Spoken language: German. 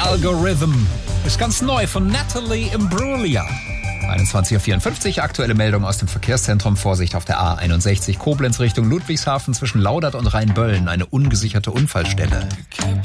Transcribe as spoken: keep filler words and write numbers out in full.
Algorithm ist ganz neu von Natalie Imbruglia. einundzwanzig Uhr vierundfünfzig, aktuelle Meldung aus dem Verkehrszentrum. Vorsicht auf der A einundsechzig, Koblenz Richtung Ludwigshafen zwischen Laudert und Rheinböllen. Eine ungesicherte Unfallstelle.